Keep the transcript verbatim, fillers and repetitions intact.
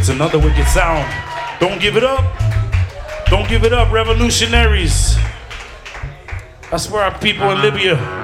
It's another wicked sound. Don't give it up. Don't give it up, revolutionaries. That's where our people in Libya.